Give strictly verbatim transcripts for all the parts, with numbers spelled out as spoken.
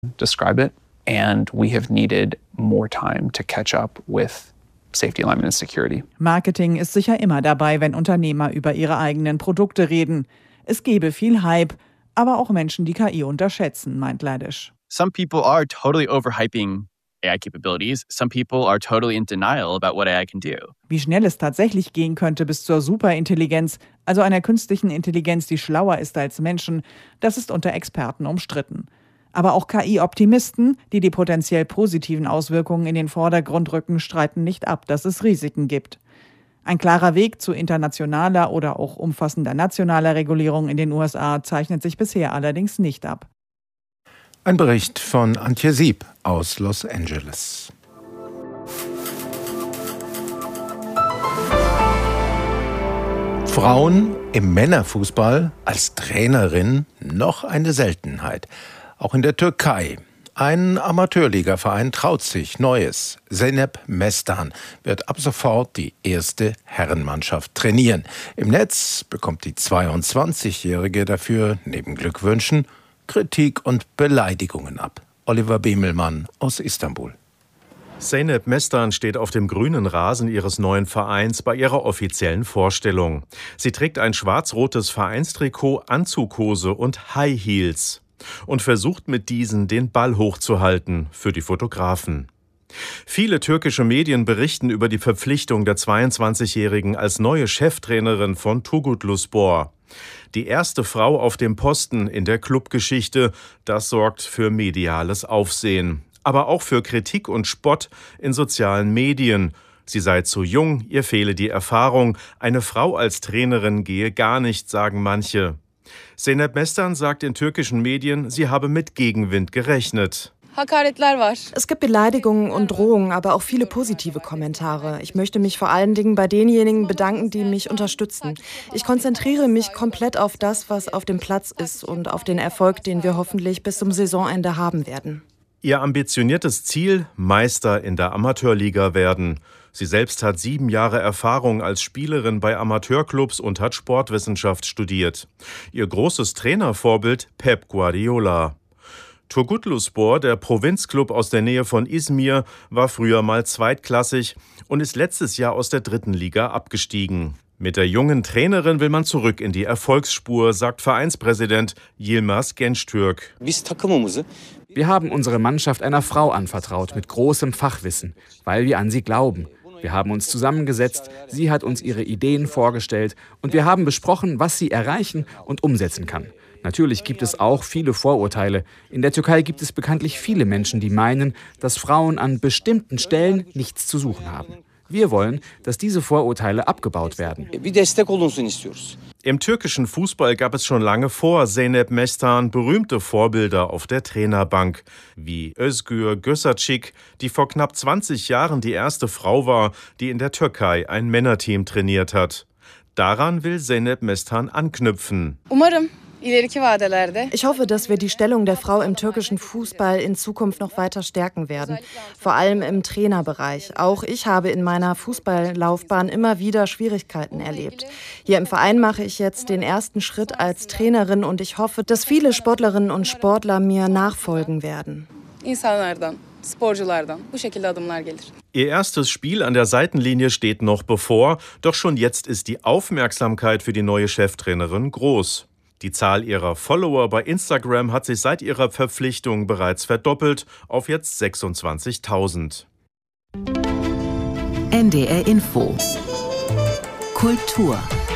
describe it, and we have needed more time to catch up with Safety, Alignment and Security. Marketing ist sicher immer dabei, wenn Unternehmer über ihre eigenen Produkte reden. Es gebe viel Hype, aber auch Menschen, die K I unterschätzen, meint Ladish. Some people are totally overhyping A I capabilities. Some people are totally in denial about what A I can do. Wie schnell es tatsächlich gehen könnte bis zur Superintelligenz, also einer künstlichen Intelligenz, die schlauer ist als Menschen, das ist unter Experten umstritten. Aber auch K I-Optimisten, die die potenziell positiven Auswirkungen in den Vordergrund rücken, streiten nicht ab, dass es Risiken gibt. Ein klarer Weg zu internationaler oder auch umfassender nationaler Regulierung in den U S A zeichnet sich bisher allerdings nicht ab. Ein Bericht von Antje Sieb aus Los Angeles. Frauen im Männerfußball als Trainerin noch eine Seltenheit. Auch in der Türkei. Ein Amateurligaverein traut sich Neues. Zeynep Mestan wird ab sofort die erste Herrenmannschaft trainieren. Im Netz bekommt die zweiundzwanzigjährige dafür neben Glückwünschen Kritik und Beleidigungen ab. Oliver Bemelmann aus Istanbul. Zeynep Mestan steht auf dem grünen Rasen ihres neuen Vereins bei ihrer offiziellen Vorstellung. Sie trägt ein schwarz-rotes Vereinstrikot, Anzughose und High Heels und versucht mit diesen den Ball hochzuhalten für die Fotografen. Viele türkische Medien berichten über die Verpflichtung der zweiundzwanzigjährigen als neue Cheftrainerin von Turgutluspor. Die erste Frau auf dem Posten in der Clubgeschichte, das sorgt für mediales Aufsehen. Aber auch für Kritik und Spott in sozialen Medien. Sie sei zu jung, ihr fehle die Erfahrung. Eine Frau als Trainerin gehe gar nicht, sagen manche. Zeynep Mestan sagt in türkischen Medien, sie habe mit Gegenwind gerechnet. Es gibt Beleidigungen und Drohungen, aber auch viele positive Kommentare. Ich möchte mich vor allen Dingen bei denjenigen bedanken, die mich unterstützen. Ich konzentriere mich komplett auf das, was auf dem Platz ist und auf den Erfolg, den wir hoffentlich bis zum Saisonende haben werden. Ihr ambitioniertes Ziel, Meister in der Amateurliga werden. Sie selbst hat sieben Jahre Erfahrung als Spielerin bei Amateurclubs und hat Sportwissenschaft studiert. Ihr großes Trainervorbild Pep Guardiola. Turgutluspor, der Provinzclub aus der Nähe von Izmir, war früher mal zweitklassig und ist letztes Jahr aus der dritten Liga abgestiegen. Mit der jungen Trainerin will man zurück in die Erfolgsspur, sagt Vereinspräsident Yilmaz Gençtürk. Wir haben unsere Mannschaft einer Frau anvertraut mit großem Fachwissen, weil wir an sie glauben. Wir haben uns zusammengesetzt, sie hat uns ihre Ideen vorgestellt und wir haben besprochen, was sie erreichen und umsetzen kann. Natürlich gibt es auch viele Vorurteile. In der Türkei gibt es bekanntlich viele Menschen, die meinen, dass Frauen an bestimmten Stellen nichts zu suchen haben. Wir wollen, dass diese Vorurteile abgebaut werden. Im türkischen Fußball gab es schon lange vor Zeynep Mestan berühmte Vorbilder auf der Trainerbank, wie Özgür Gözacik, die vor knapp zwanzig Jahren die erste Frau war, die in der Türkei ein Männerteam trainiert hat. Daran will Zeynep Mestan anknüpfen. Ich hoffe, dass wir die Stellung der Frau im türkischen Fußball in Zukunft noch weiter stärken werden. Vor allem im Trainerbereich. Auch ich habe in meiner Fußballlaufbahn immer wieder Schwierigkeiten erlebt. Hier im Verein mache ich jetzt den ersten Schritt als Trainerin und ich hoffe, dass viele Sportlerinnen und Sportler mir nachfolgen werden. Ihr erstes Spiel an der Seitenlinie steht noch bevor, doch schon jetzt ist die Aufmerksamkeit für die neue Cheftrainerin groß. Die Zahl ihrer Follower bei Instagram hat sich seit ihrer Verpflichtung bereits verdoppelt auf jetzt sechsundzwanzigtausend. N D R Info Kultur.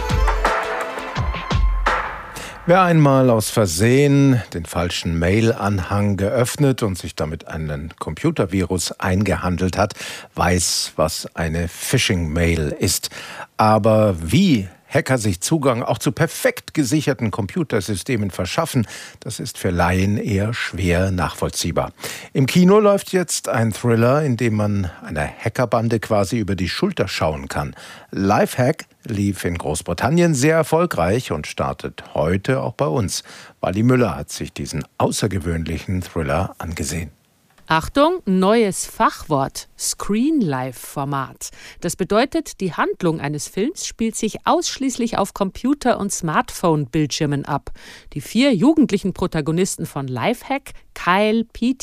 Wer einmal aus Versehen den falschen Mail-Anhang geöffnet und sich damit einen Computervirus eingehandelt hat, weiß, was eine Phishing-Mail ist. Aber wie Hacker sich Zugang auch zu perfekt gesicherten Computersystemen verschaffen, das ist für Laien eher schwer nachvollziehbar. Im Kino läuft jetzt ein Thriller, in dem man einer Hackerbande quasi über die Schulter schauen kann. Lifehack lief in Großbritannien sehr erfolgreich und startet heute auch bei uns. Wally Müller hat sich diesen außergewöhnlichen Thriller angesehen. Achtung, neues Fachwort, Screen-Live-Format. Das bedeutet, die Handlung eines Films spielt sich ausschließlich auf Computer- und Smartphone-Bildschirmen ab. Die vier jugendlichen Protagonisten von Lifehack, Kyle, Petey